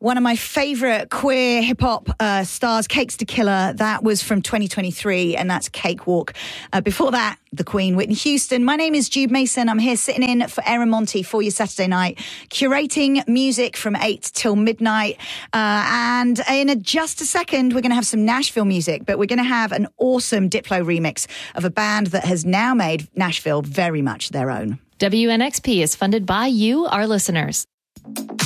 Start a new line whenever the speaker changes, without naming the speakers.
One of my favourite queer hip-hop stars, Cakes to Killer. That was from 2023, and that's Cakewalk. Before that, the Queen, Whitney Houston. My name is Jude Mason. I'm here sitting in for Erin Monty for your Saturday night, curating music from 8 till midnight. And in just a second, we're going to have some Nashville music, but we're going to have an awesome Diplo remix of a band that has now made Nashville very much their own.
WNXP is funded by you, our listeners.